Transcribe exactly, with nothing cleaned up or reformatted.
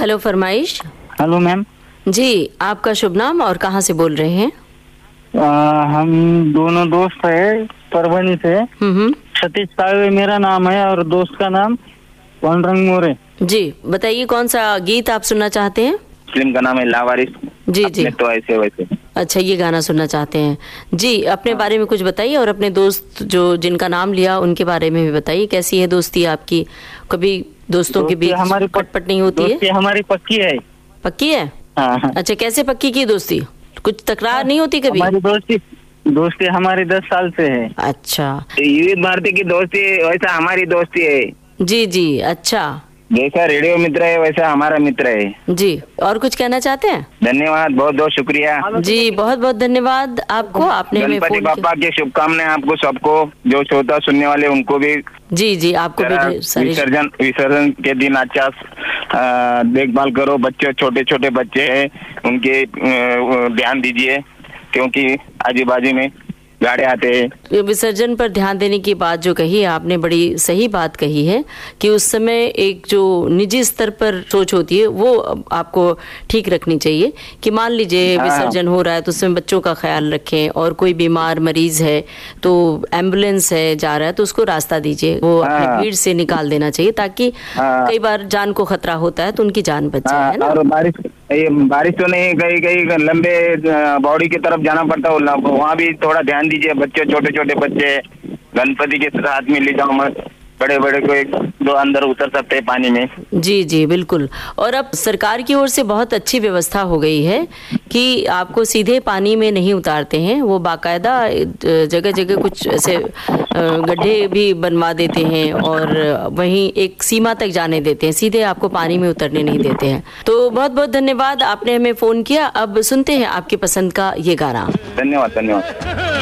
Hello फरमाइश। Hello ma'am जी, आपका शुभ नाम और कहाँ से बोल रहे हैं? आ, हम दोनों दोस्त है परभनी से। हम्म सतीश सावे मेरा नाम है और दोस्त का नाम पांडुरंग मोरे। जी, बताइए कौन सा गीत आप सुनना चाहते हैं? फिल्म का नाम है लावारिस। जी जी। तो ऐसे वैसे। अच्छा, ये गाना सुनना चाहते हैं जी। अपने हाँ। बारे में कुछ बताइए और अपने दोस्त जो जिनका नाम लिया उनके बारे में भी बताइए। कैसी है दोस्ती आपकी? कभी दोस्तों के बीच हमारी पटपट नहीं होती है? हमारी पक्की है। पक्की है? हाँ। अच्छा, कैसे पक्की की दोस्ती? कुछ तकरार नहीं होती कभी? हमारी दोस्ती दोस्ती हमारी दस साल से है। अच्छा, युवित भारती की दोस्ती वैसा हमारी दोस्ती है। जी जी। अच्छा, जैसा रेडियो मित्र है वैसा हमारा मित्र है जी। और कुछ कहना चाहते हैं? धन्यवाद, बहुत बहुत शुक्रिया जी। बहुत बहुत धन्यवाद आपको, आपने हमें फोन किया। गणपति बापा की शुभकामनाएं आपको सबको, जो श्रोता सुनने वाले उनको भी। जी जी, आपको भी। विसर्जन विसर्जन के दिन अच्छा देखभाल करो। बच्चे छोटे छोटे बच्चे हैं, उनके ध्यान दीजिए क्योंकि आजू बाजू में गाड़ी आते हैं। विसर्जन पर ध्यान देने की बात जो कही है आपने, बड़ी सही बात कही है कि उस समय एक जो निजी स्तर पर सोच होती है वो आपको ठीक रखनी चाहिए कि मान लीजिए विसर्जन हो रहा है तो उसमें बच्चों का ख्याल रखें, और कोई बीमार मरीज है तो एम्बुलेंस है जा रहा है तो उसको रास्ता दीजिए, वो अपनी भीड़ से निकाल देना चाहिए ताकि कई बार जान को खतरा होता है तो उनकी जान बच जाए, है ना? और बारिश ये बारिश तो नहीं, कहीं कहीं लंबे बॉडी की तरफ जाना पड़ता है, वहाँ भी थोड़ा ध्यान दीजिए। बच्चे छोटे छोटे बच्चे गणपति के साथ में ले जाओ मत, बड़े बड़े को एक दो अंदर उतर सकते हैं पानी में। जी जी बिल्कुल। और अब सरकार की ओर से बहुत अच्छी व्यवस्था हो गई है कि आपको सीधे पानी में नहीं उतारते हैं, वो बाकायदा जगह जगह कुछ ऐसे गड्ढे भी बनवा देते हैं और वहीं एक सीमा तक जाने देते हैं, सीधे आपको पानी में उतरने नहीं देते हैं। तो बहुत बहुत धन्यवाद, आपने हमें फोन किया। अब सुनते हैं आपकी पसंद का ये गाना। धन्यवाद धन्यवाद।